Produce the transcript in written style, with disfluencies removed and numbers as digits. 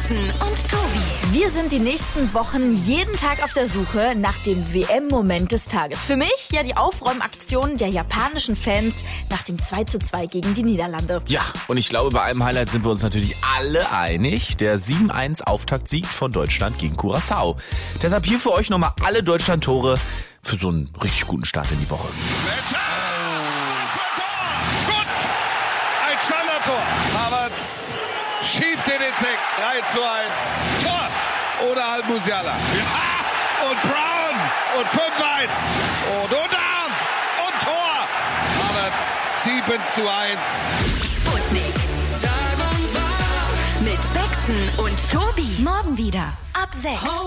Becksen und Tobi. Wir sind die nächsten Wochen jeden Tag auf der Suche nach dem WM-Moment des Tages. Für mich ja die Aufräumaktion der japanischen Fans nach dem 2:2 gegen die Niederlande. Ja, und ich glaube, bei einem Highlight sind wir uns natürlich alle einig. Der 7-1-Auftaktsieg von Deutschland gegen Curaçao. Deshalb hier für euch nochmal alle Deutschland-Tore für so einen richtig guten Start in die Woche. Gut! Ein Standardtor. Havertz schiebt den Eck. 3:1. Tor! Ohne Al-Musiala. Ja. Und Brown. Und 5:1. Und Odaf. Und Tor. Havertz 7:1. Sputnik. Tag und Tag. Mit Becksen und Tobi. Morgen wieder ab 6.